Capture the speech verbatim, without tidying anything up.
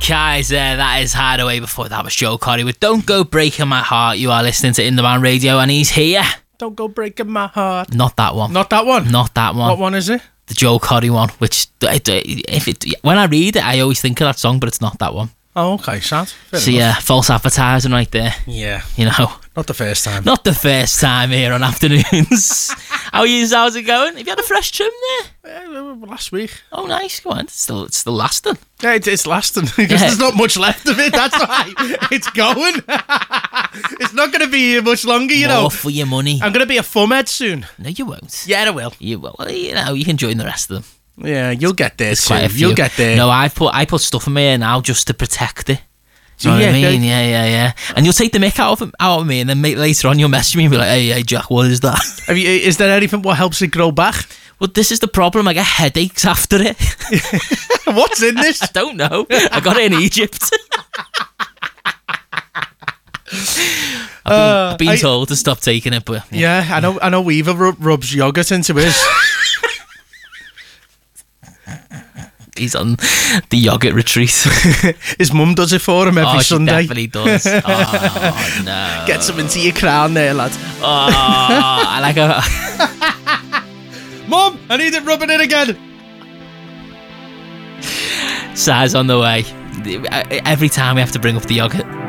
Kaiser, that is Hideaway. Before that was Joe Corry with Don't Go Breaking My Heart. You are listening to In The Man Radio, and he's here. Don't go breaking my heart. Not that one. Not that one? Not that one. What one is it? The Joe Corry one, which, if it, when I read it, I always think of that song, but it's not that one. Oh, okay, sad. Fair so enough. yeah, false advertising right there. Yeah. You know. Not the first time. Not the first time here on Afternoons. How are you? How's it going? Have you had a fresh trim there? Uh, last week. Oh, nice. Go on. It's still, it's still lasting. Yeah, it, it's lasting because Yeah. there's not much left of it. That's why it's going. It's not going to be here much longer, you More know. for your money. I'm going to be a fumhead soon. No, you won't. Yeah, I will. You will. Well, you know, you can join the rest of them. Yeah, you'll get there There's quite a soon. few. You'll get there. No, I put I put stuff in my ear now just to protect it. Do you Oh, know what I yeah, mean? yeah. Yeah, yeah, yeah. And you'll take the mick out of out of me, and then make, later on you'll message me and be like, "Hey, hey, Jack, what is that?" Have you, is there anything what helps it grow back? Well, this is the problem. I get headaches after it. What's in this? I don't know. I got it in Egypt. I've been, Uh, I've been I- told to stop taking it, but yeah. Yeah, I know. I know. Weaver rub, rubs yogurt into his. He's on the yogurt retreat. His mum does it for him every Oh, she Sunday. definitely does. Oh no! Get some into your crown there, lad. Oh, I like a. Mum, I need it rubbing in again. Size on the way. Every time we have to bring up the yogurt.